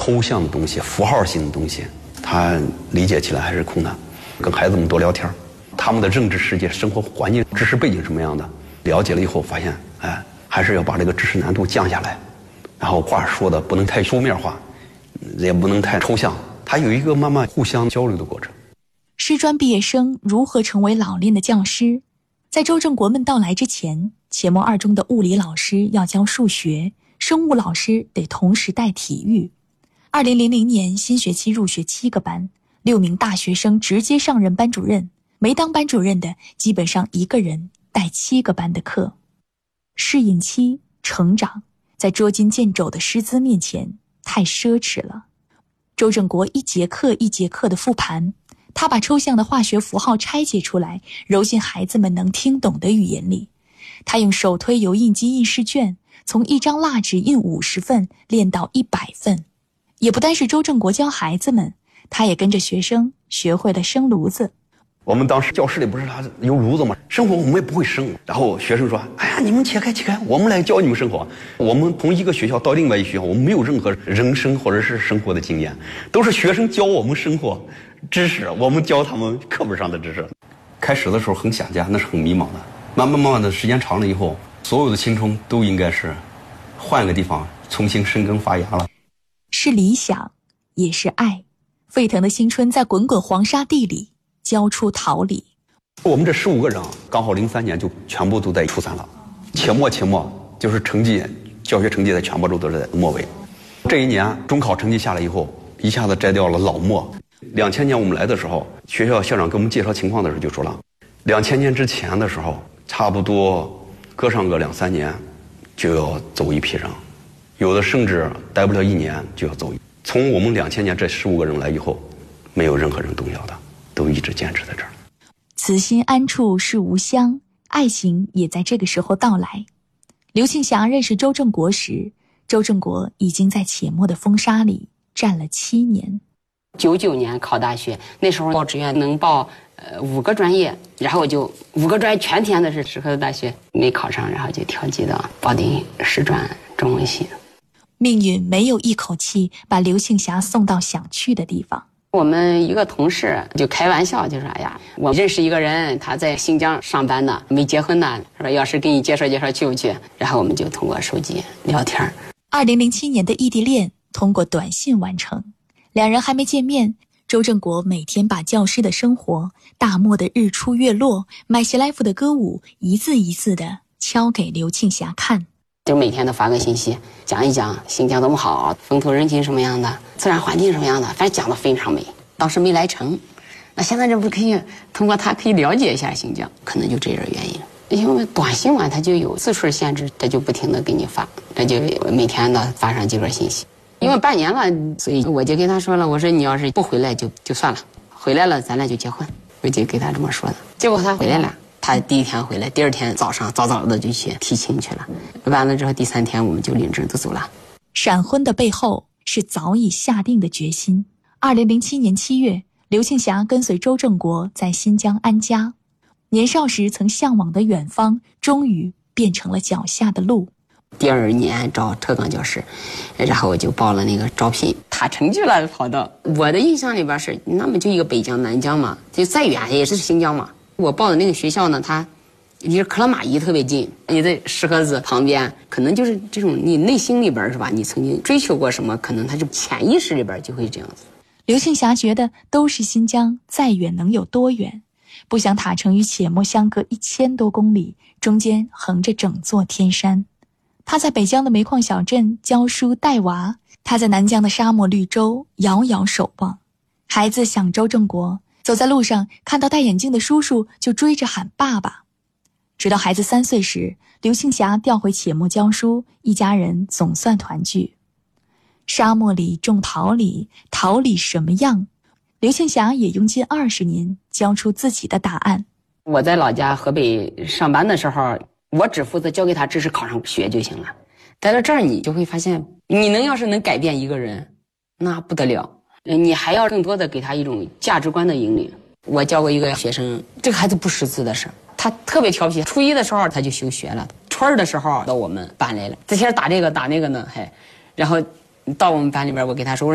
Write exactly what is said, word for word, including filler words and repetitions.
抽象的东西、符号性的东西，他理解起来还是困难。跟孩子们多聊天，他们的认知世界、生活环境、知识背景什么样的，了解了以后发现，哎，还是要把这个知识难度降下来，然后话说的不能太书面化，也不能太抽象，他有一个慢慢互相交流的过程。 师专毕业生如何成为老练的教师？在周正国们到来之前，且莫二中的物理老师要教数学，生物老师得同时带体育。二零零零年新学期入学七个班，六名大学生直接上任班主任，没当班主任的基本上一个人带七个班的课。适应期、成长，在捉襟见肘的师资面前太奢侈了。周正国一节课一节课的复盘，他把抽象的化学符号拆解出来，揉进孩子们能听懂的语言里。他用手推油印机印试卷，从一张蜡纸印五十份练到一百份。也不单是周正国教孩子们，他也跟着学生学会了生炉子。 我们当时教室里不是他有炉子吗？生火我们也不会生。然后学生说：“哎呀，你们切开切开，我们来教你们生火。”我们从一个学校到另外一个学校，我们没有任何人生或者是生活的经验，都是学生教我们生活知识，我们教他们课本上的知识。开始的时候很想家，那是很迷茫的。慢慢慢慢的时间长了以后，所有的青春都应该是换个地方重新生根发芽了。 是理想，也是爱。沸腾的青春在滚滚黄沙地里交出桃李。 我们这十五个人刚好零三年就全部都在初三了，且末且末就是成绩，教学成绩在全部都是在末尾。这一年中考成绩下来以后，一下子摘掉了老末。两千年我们来的时候，学校校长给我们介绍情况的时候就说了，两千年之前的时候，差不多隔上个两三年就要走一批人，有的甚至待不了一年就要走。从我们两千年这十五个人来以后，没有任何人动摇的，都一直坚持在这儿。 此心安处是吾乡，爱情也在这个时候到来。刘庆霞认识周正国时，周正国已经在且末的风沙里站了七年。 九九年考大学，那时候报志愿能报呃五个专业，然后我就五个专业全填的是适合的大学，没考上，然后就调剂到保定师专中文系。 命运没有一口气把刘庆霞送到想去的地方。 我们一个同事就开玩笑，就说：“哎呀，我认识一个人，他在新疆上班呢，没结婚呢，说要是给你介绍介绍，去不去？”然后我们就通过手机聊天。 二零零七年的异地恋通过短信完成，两人还没见面，周正国每天把教师的生活、大漠的日出月落、麦西来夫的歌舞一字一字地敲给刘庆霞看。 就每天都发个信息，讲一讲新疆多么好，风土人情什么样的，自然环境什么样的，反正讲得非常美。当时没来成，那现在这不可以通过它可以了解一下新疆，可能就这点原因。因为短信嘛，它就有字数限制，它就不停地给你发，它就每天的发上几个信息。因为半年了，所以我就跟他说了，我说你要是不回来就就算了，回来了咱俩就结婚，我就给他这么说的。结果他回来了。他第一天回来，第二天早上早早的就去提亲去了，完了之后第三天我们就领证都走了。 闪婚的背后是早已下定的决心。二零零七年七月，刘庆霞跟随周正国在新疆安家。年少时曾向往的远方，终于变成了脚下的路。 第二年招特岗教师，然后我就报了那个招聘，他成绩了跑到我的印象里边是，那么就一个北疆南疆嘛，就再远也是新疆嘛。我报的那个学校呢，它离克拉玛依特别近，也在石河子旁边，可能就是这种你内心里边是吧，你曾经追求过什么，可能它是潜意识里边就会这样子。 刘庆霞觉得都是新疆，再远能有多远？不想塔城与且末相隔一千多公里，中间横着整座天山。他在北疆的煤矿小镇教书带娃，他在南疆的沙漠绿洲遥遥守望。孩子想周正国，走在路上看到戴眼镜的叔叔就追着喊爸爸。直到孩子三岁时，刘庆霞调回且末教书，一家人总算团聚。沙漠里种桃李，桃李什么样？刘庆霞也用近二十年教出自己的答案。 我在老家河北上班的时候，我只负责教给他知识，考上学就行了。待到这儿，你就会发现，你能要是能改变一个人，那不得了。你还要更多的给他一种价值观的引领。我教过一个学生，这个孩子不识字的事，他特别调皮。初一的时候他就休学了，初二的时候到我们班来了，这天打这个打那个呢，还，然后到我们班里边，我给他说。